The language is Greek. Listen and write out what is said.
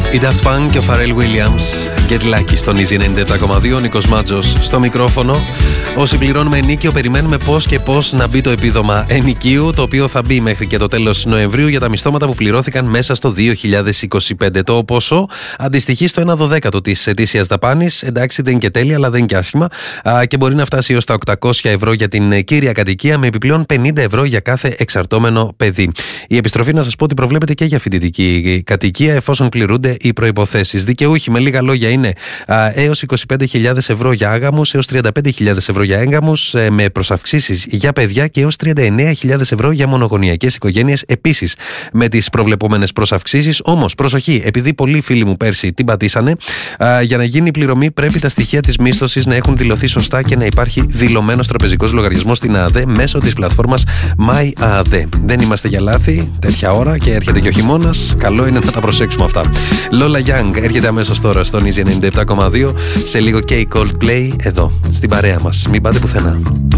Η Daft Punk και ο Pharrell Williams. Get Lucky στον Easy 97,2. Ο Νίκος Μάτζος στο μικρόφωνο. Όσοι πληρώνουμε ενίκιο, περιμένουμε πώς να μπει το επίδομα ενοικίου, το οποίο θα μπει μέχρι και το τέλος Νοεμβρίου για τα μισθώματα που πληρώθηκαν μέσα στο 2025. Το ποσό αντιστοιχεί στο 1/12 της ετήσιας δαπάνης. Εντάξει, δεν είναι και τέλεια, αλλά δεν είναι και άσχημα. Και μπορεί να φτάσει έως τα 800 ευρώ για την κύρια κατοικία, με επιπλέον 50 ευρώ για κάθε εξαρτώμενο παιδί. Η επιστροφή, να σας πω ότι προβλέπεται και για φοιτητική κατοικία, εφόσον πληρούνται οι προϋποθέσεις. Δικαιούχοι, με λίγα λόγια, είναι έως 25.000 ευρώ για άγαμους, έως 35.000 ευρώ για έγκαμους, με προσαυξήσεις για παιδιά και έως 39.000 ευρώ για μονογονεϊκές οικογένειες, επίσης με τις προβλεπόμενες προσαυξήσεις. Όμως, προσοχή, επειδή πολλοί φίλοι μου πέρσι την πατήσανε, για να γίνει η πληρωμή πρέπει τα στοιχεία της μίσθωσης να έχουν δηλωθεί σωστά και να υπάρχει δηλωμένος τραπεζικός λογαριασμός στην ΑΑΔ μέσω της πλατφόρμας MyAAD. Δεν είμαστε για λάθη τέτοια ώρα και έρχεται και ο χειμώνας. Καλό είναι να τα προσέξουμε αυτά. Lola Young έρχεται αμέσως τώρα στον Easy 97,2. Σε λίγο και η Coldplay εδώ στην παρέα μας. Μην πάτε πουθενά.